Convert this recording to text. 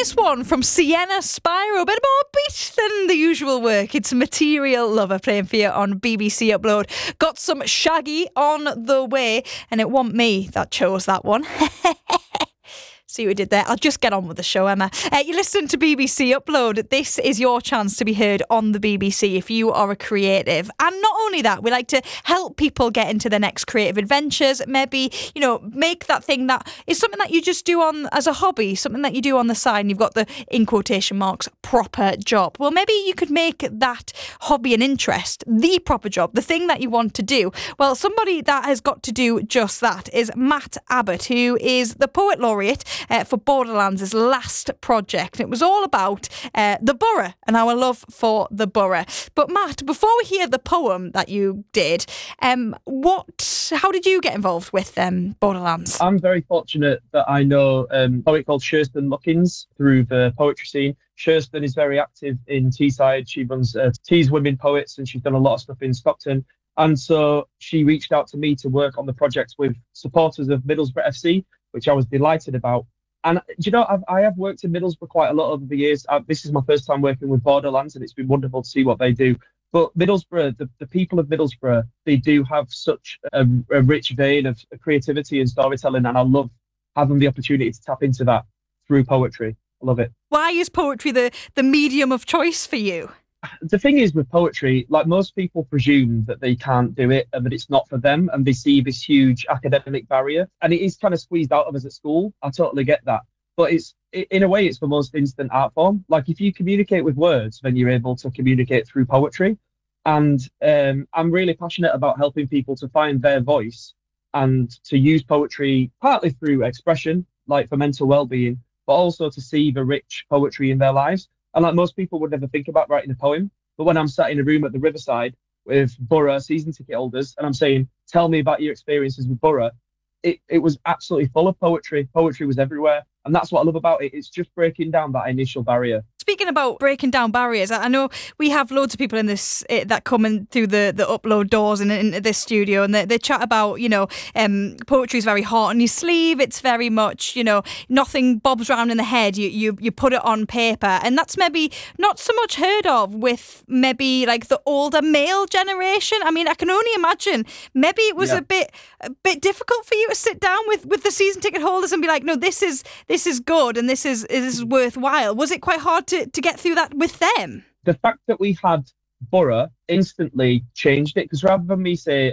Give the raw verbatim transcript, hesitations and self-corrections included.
this one from Sienna Spyro, a bit more beat than the usual work. It's Material Lover playing for you on B B C Upload. Got some Shaggy on the way, and it wasn't me that chose that one. See what we did there? I'll just get on with the show, Emma. Uh, you listen to B B C Upload. This is your chance to be heard on the B B C if you are a creative. And not only that, we like to help people get into their next creative adventures. Maybe, you know, make that thing that is something that you just do on as a hobby, something that you do on the side, and you've got the, in quotation marks, proper job. Well, maybe you could make that hobby and interest the proper job, the thing that you want to do. Well, somebody that has got to do just that is Matt Abbott, who is the Poet Laureate Uh, for Borderlands' last project. It was all about uh, the borough and our love for the borough. But Matt, before we hear the poem that you did, um, what? How did you get involved with um, Borderlands? I'm very fortunate that I know um, a poet called Kirsten Luckins through the poetry scene. Kirsten is very active in Teesside. She runs uh, Tees Women Poets, and she's done a lot of stuff in Stockton. And so she reached out to me to work on the project with supporters of Middlesbrough F C, which I was delighted about. And do you know, I've, I have worked in Middlesbrough quite a lot over the years. Uh, this is my first time working with Borderlands, and it's been wonderful to see what they do. But Middlesbrough, the, the people of Middlesbrough, they do have such a, a rich vein of creativity and storytelling, and I love having the opportunity to tap into that through poetry. I love it. Why is poetry the, the medium of choice for you? The thing is with poetry, like most people presume that they can't do it and that it's not for them, and they see this huge academic barrier, and it is kind of squeezed out of us at school. I totally get that. But it's in a way, it's the most instant art form. Like if you communicate with words, then you're able to communicate through poetry. And um, I'm really passionate about helping people to find their voice and to use poetry partly through expression, like for mental well-being, but also to see the rich poetry in their lives. And like most people would never think about writing a poem. But when I'm sat in a room at the Riverside with Borough season ticket holders and I'm saying, tell me about your experiences with Borough, it, it was absolutely full of poetry. Poetry was everywhere. And that's what I love about it. It's just breaking down that initial barrier. Speaking about breaking down barriers, I know we have loads of people in this uh, that come in through the, the upload doors and into this studio, and they, they chat about, you know, um, poetry is very hot on your sleeve. It's very much, you know, nothing bobs round in the head. You, you you put it on paper, and that's maybe not so much heard of with maybe like the older male generation. I mean, I can only imagine maybe it was yeah. a bit a bit difficult for you to sit down with, with the season ticket holders and be like, no, this is this is good and this is this is worthwhile. Was it quite hard to to get through that with them? The fact that we had Borough instantly changed it, because rather than me say,